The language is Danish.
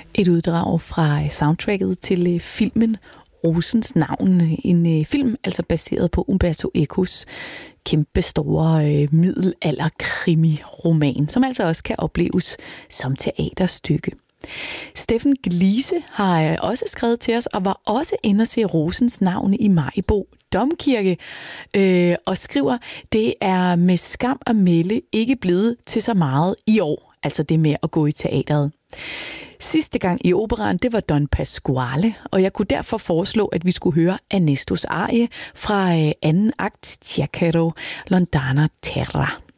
Et uddrag fra soundtracket til filmen Rosens navn. En film altså baseret på Umberto Ecos kæmpestore middelalder-krimi-roman, som altså også kan opleves som teaterstykke. Steffen Gliese har også skrevet til os og var også inde at se Rosens navn i Maribo Domkirke og skriver, det er med skam at melde ikke blevet til så meget i år, altså det med at gå i teateret. Sidste gang i operaen, det var Don Pasquale, og jeg kunne derfor foreslå, at vi skulle høre Ernestos arie fra anden akt Chiacchiere Lontana Terra.